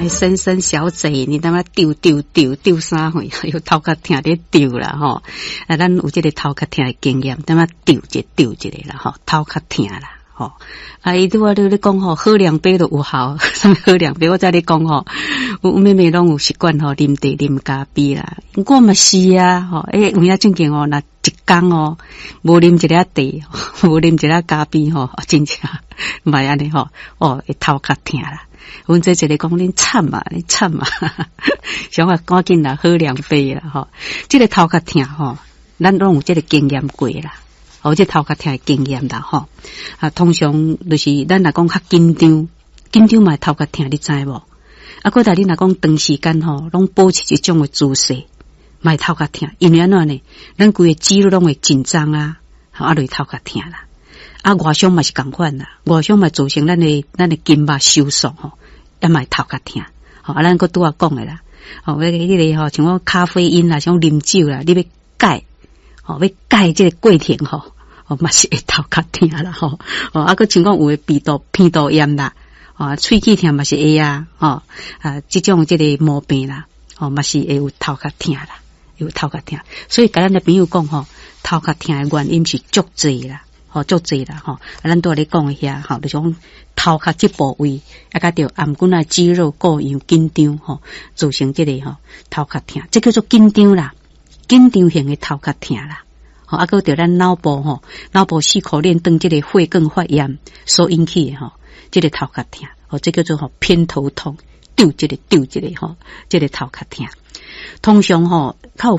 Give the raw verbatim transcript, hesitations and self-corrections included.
尼伸伸小嘴，你他妈丢丢丢丢啥回？有头壳疼咧丢啦吼！啊，咱有这个头壳疼的经验，他妈丢一丢一个啦吼，头壳疼啦吼。啊，伊拄啊咧咧讲吼，喝两杯都有效，什么喝两杯？我在咧讲吼，有妹妹拢有习惯吼，啉茶啉咖啡啦。我嘛是啊，吼，诶，有影正经哦，那一工哦，无啉一粒茶，无啉一粒咖啡吼，真正袂安尼吼，哦，会头壳疼啦。阮这一个讲恁惨啊，你惨啊，想话赶紧啦，喝两杯啦吼。这个头壳疼吼，咱拢有这个经验过啦。哦，这头壳疼的经验啦，吼啊，通常就是咱来讲较紧张，紧张嘛头壳疼，你知无？啊，搁大你来讲长时间吼，拢保持一种的姿势，嘛头壳疼，因为安怎呢？咱规个肌肉拢会紧张啊，啊，就头壳疼啦。啊，外伤嘛是共款啦，外伤嘛造成咱的咱的筋膜收缩吼，也嘛头壳疼。吼啊，咱搁拄啊讲的啦，吼，迄个迄个吼，像讲咖啡因啦，像啉酒啦，你要戒。哦，要戒这个过程吼，哦，嘛是会头壳疼啦吼，哦，啊，个情况有诶鼻道鼻道炎啦，哦，喙齿疼嘛是会啊，哦，啊，这种这个毛病啦，哦，嘛是会有头壳疼啦，有头壳疼，所以甲咱的朋友讲吼，头壳疼诶原因是足济啦，吼，足济啦吼，啊，咱拄咧讲一下吼，就种头壳这部位，啊，甲着颔骨啊肌肉过样紧张吼，造成这个吼头壳疼，这叫做紧张啦。紧张型的头壳疼啦，吼，啊，搁着咱脑部吼，脑部四颗链灯这个血管发炎所引起的吼，这个头壳疼，吼，这叫做吼偏头痛，丢这个丢这个吼，这个头壳疼，通常吼靠